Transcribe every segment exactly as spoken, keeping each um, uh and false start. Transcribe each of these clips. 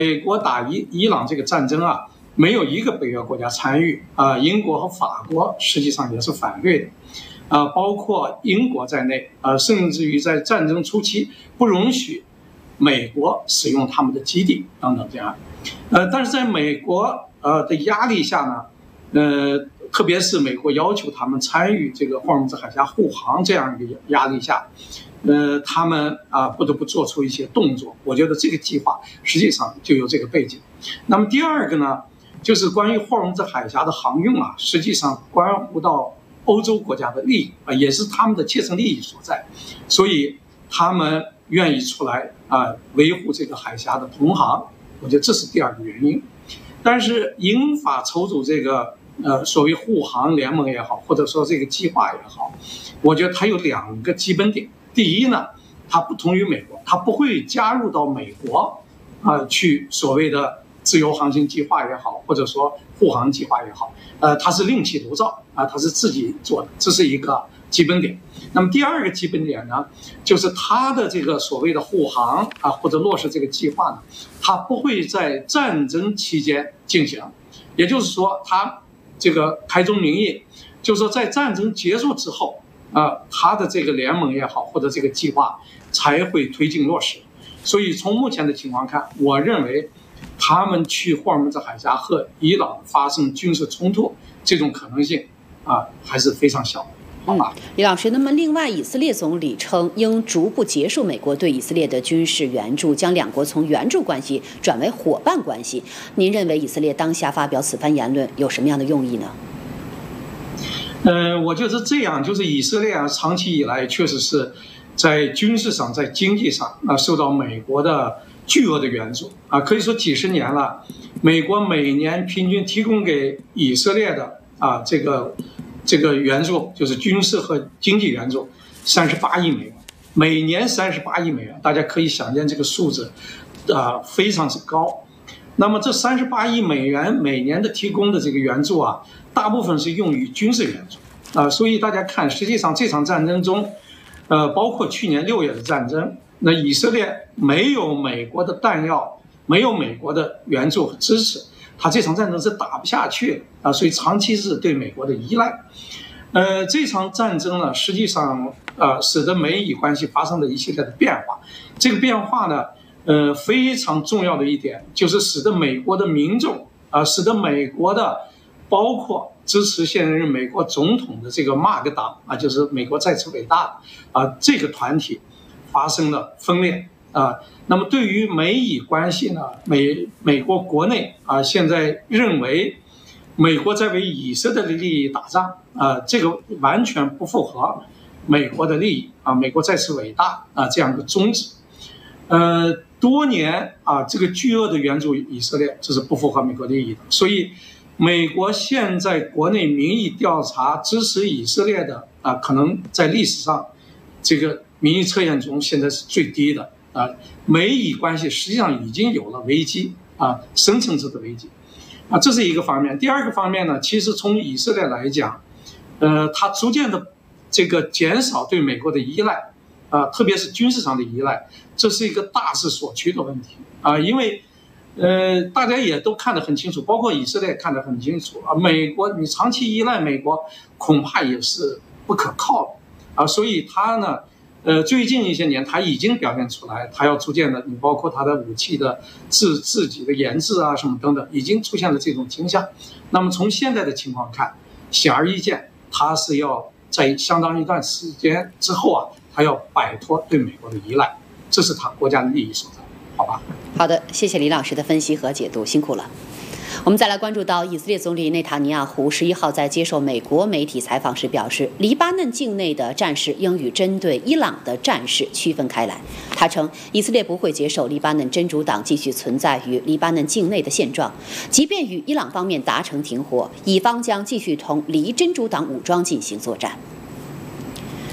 美国打伊伊朗这个战争啊，没有一个北约国家参与啊、呃，英国和法国实际上也是反对的，啊、呃，包括英国在内，啊、呃，甚至于在战争初期不容许美国使用他们的基地等等这样，呃，但是在美国呃的压力下呢，呃，特别是美国要求他们参与这个霍尔木兹海峡护航这样一个压力下。呃，他们啊、呃、不得不做出一些动作。我觉得这个计划实际上就有这个背景。那么第二个呢，就是关于霍尔木兹海峡的航运啊，实际上关乎到欧洲国家的利益啊、呃，也是他们的切身利益所在，所以他们愿意出来啊、呃、维护这个海峡的同航。我觉得这是第二个原因。但是英法筹组这个呃所谓护航联盟也好，或者说这个计划也好，我觉得它有两个基本点。第一呢，它不同于美国，它不会加入到美国啊、呃、去所谓的自由航行计划也好，或者说护航计划也好，呃，它是另起炉灶啊，它是自己做的，这是一个基本点。那么第二个基本点呢，就是它的这个所谓的护航啊或者落实这个计划呢，它不会在战争期间进行，也就是说，它这个开宗明义，就是说在战争结束之后。啊，他的这个联盟也好，或者这个计划才会推进落实。所以从目前的情况看，我认为他们去霍尔木兹海峡和伊朗发生军事冲突这种可能性啊还是非常小的。好吧， 嗯，李老师，那么另外，以色列总理称应逐步结束美国对以色列的军事援助，将两国从援助关系转为伙伴关系。您认为以色列当下发表此番言论有什么样的用意呢？ 呃，我觉得这样，就是以色列啊，长期以来确实是在军事上、在经济上啊，受到美国的巨额的援助啊，可以说几十年了，美国每年平均提供给以色列的啊这个这个援助，就是军事和经济援助，三十八亿美元，每年三十八亿美元，大家可以想见这个数字啊非常之高。那么这三十八亿美元每年的提供的这个援助啊，大部分是用于军事援助啊、呃，所以大家看，实际上这场战争中，呃，包括去年六月的战争，那以色列没有美国的弹药，没有美国的援助和支持，他这场战争是打不下去的啊、呃，所以长期是对美国的依赖。呃，这场战争呢，实际上呃，使得美以关系发生了一系列的变化，这个变化呢。呃，非常重要的一点就是使得美国的民众啊、呃，使得美国的包括支持现任美国总统的这个马克党啊，就是美国再次伟大啊、呃、这个团体发生了分裂啊、呃。那么对于美以关系呢，美美国国内啊、呃、现在认为美国在为以色列的利益打仗啊、呃，这个完全不符合美国的利益啊，美国再次伟大啊这样的宗旨。呃，多年啊，这个巨额的援助以色列，这是不符合美国利益的。所以，美国现在国内民意调查支持以色列的啊，可能在历史上，这个民意测验中现在是最低的啊。美以关系实际上已经有了危机啊，深层次的危机啊，这是一个方面。第二个方面呢，其实从以色列来讲，呃，它逐渐的这个减少对美国的依赖。啊，特别是军事上的依赖，这是一个大势所趋的问题啊！因为，呃，大家也都看得很清楚，包括以色列看得很清楚啊。美国你长期依赖美国，恐怕也是不可靠的啊。所以他呢，呃，最近一些年他已经表现出来，他要逐渐的，你包括他的武器的自自己的研制啊，什么等等，已经出现了这种倾向。那么从现在的情况看，显而易见，他是要在相当一段时间之后啊。他要摆脱对美国的依赖，这是他国家的利益所在，好吧？ 好的，谢谢李老师的分析和解读，辛苦了。我们再来关注到，以色列总理内塔尼亚胡十一号在接受美国媒体采访时表示，黎巴嫩境内的战事应与针对伊朗的战事区分开来。他称，以色列不会接受黎巴嫩真主党继续存在于黎巴嫩境内的现状，即便与伊朗方面达成停火，以方将继续同黎真主党武装进行作战。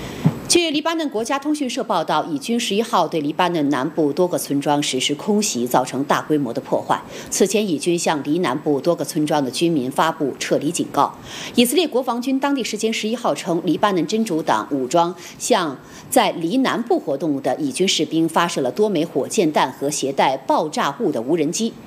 据黎巴嫩国家通讯社报道，以军十一号对黎巴嫩南部多个村庄实施空袭，造成大规模的破坏。此前，以军向黎南部多个村庄的居民发布撤离警告。以色列国防军当地时间十一号称，黎巴嫩真主党武装向在黎南部活动的以军士兵发射了多枚火箭弹和携带爆炸物的无人机。